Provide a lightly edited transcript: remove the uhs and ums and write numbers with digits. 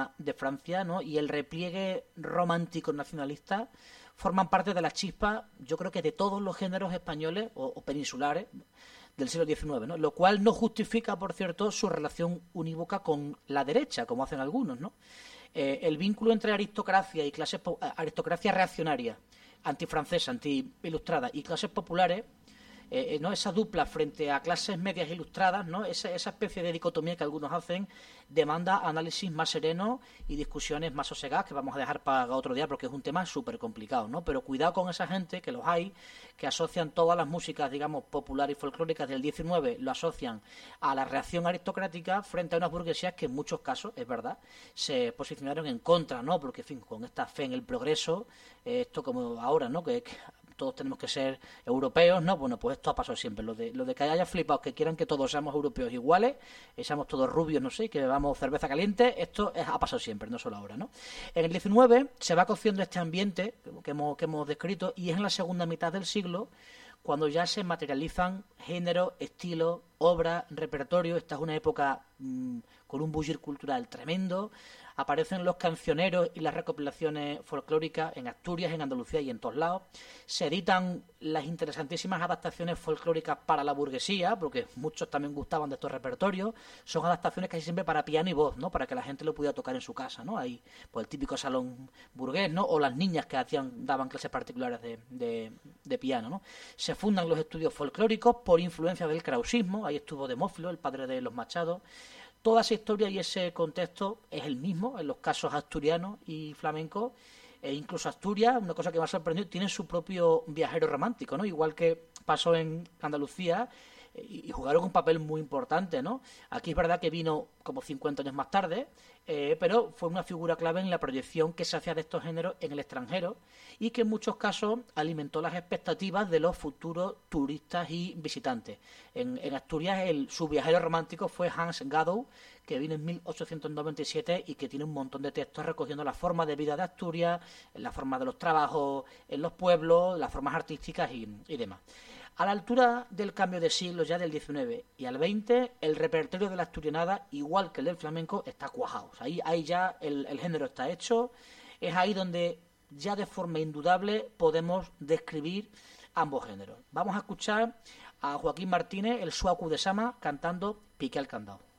España de Francia, ¿no? Y el repliegue romántico nacionalista forman parte de la chispa, yo creo que de todos los géneros españoles o peninsulares del siglo XIX, ¿no? Lo cual no justifica, por cierto, su relación unívoca con la derecha, como hacen algunos, ¿no? El vínculo entre aristocracia y aristocracia reaccionaria, antifrancesa, anti-ilustrada y clases populares, ¿no? Esa dupla frente a clases medias ilustradas, ¿no? Esa especie de dicotomía que algunos hacen demanda análisis más sereno y discusiones más sosegadas que vamos a dejar para otro día porque es un tema súper complicado, ¿no? Pero cuidado con esa gente, que los hay, que asocian todas las músicas, digamos, populares y folclóricas del XIX, lo asocian a la reacción aristocrática frente a unas burguesías que en muchos casos, es verdad, se posicionaron en contra, ¿no? Porque, en fin, con esta fe en el progreso, esto como ahora, ¿no? Que todos tenemos que ser europeos, ¿no? Bueno, pues esto ha pasado siempre. Lo de que haya flipados que quieran que todos seamos europeos iguales, seamos todos rubios, no sé, que bebamos cerveza caliente, esto ha pasado siempre, no solo ahora, ¿no? En el XIX se va cociendo este ambiente que hemos descrito y es en la segunda mitad del siglo cuando ya se materializan géneros, estilos, obras, repertorio. Esta es una época con un bullir cultural tremendo. Aparecen los cancioneros y las recopilaciones folclóricas en Asturias, en Andalucía y en todos lados. Se editan las interesantísimas adaptaciones folclóricas para la burguesía, porque muchos también gustaban de estos repertorios. Son adaptaciones casi siempre para piano y voz, ¿no? Para que la gente lo pudiera tocar en su casa, ¿no? Hay pues el típico salón burgués, ¿no? O las niñas que daban clases particulares de piano, ¿no? Se fundan los estudios folclóricos por influencia del krausismo. Ahí estuvo Demófilo, el padre de los Machados. Toda esa historia y ese contexto es el mismo en los casos asturianos y flamencos. E incluso Asturias, una cosa que me ha sorprendido, tiene su propio viajero romántico, ¿no? Igual que pasó en Andalucía, y jugaron un papel muy importante, ¿no? Aquí es verdad que vino como 50 años más tarde, pero fue una figura clave en la proyección que se hacía de estos géneros en el extranjero y que en muchos casos alimentó las expectativas de los futuros turistas y visitantes. En Asturias su viajero romántico fue Hans Gadow, que vino en 1897 y que tiene un montón de textos recogiendo la forma de vida de Asturias, la forma de los trabajos en los pueblos, las formas artísticas y demás. A la altura del cambio de siglo ya del XIX y al XX, el repertorio de la asturianada, igual que el del flamenco, está cuajado. O sea, ahí ya el género está hecho. Es ahí donde ya de forma indudable podemos describir ambos géneros. Vamos a escuchar a Joaquín Martínez, el Suacu de Sama, cantando Pique al Candao.